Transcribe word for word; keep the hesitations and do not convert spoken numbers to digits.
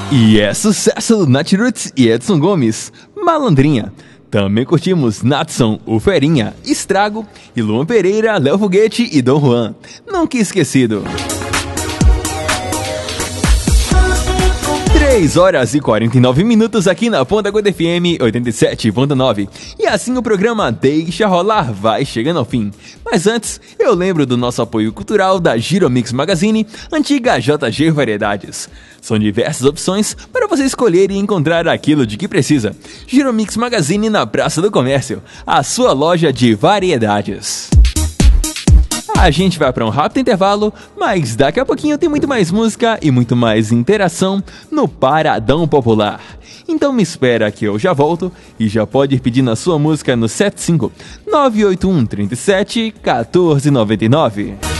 E é sucesso Natiruts e Edson Gomes, Malandrinha. Também curtimos Natson, o Ferinha, Estrago e Luan Pereira, Léo Foguete e Dom Juan, Nunca Esquecido. três horas e quarenta e nove minutos aqui na Ponta Gorda F M oitenta e sete ponto nove. E assim o programa Deixa Rolar vai chegando ao fim. Mas antes, eu lembro do nosso apoio cultural da Giromix Magazine, antiga J G Variedades. São diversas opções para você escolher e encontrar aquilo de que precisa. Giromix Magazine na Praça do Comércio, a sua loja de variedades. A gente vai para um rápido intervalo, mas daqui a pouquinho tem muito mais música e muito mais interação no Paradão Popular. Então me espera que eu já volto e já pode ir pedindo a sua música no sete cinco nove oito um três sete um quatro nove nove.